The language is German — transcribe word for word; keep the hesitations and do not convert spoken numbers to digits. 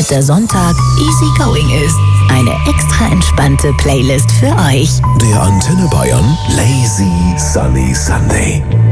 damit der Sonntag easy going ist. Eine extra entspannte Playlist für euch. Der Antenne Bayern Lazy Sunny Sunday.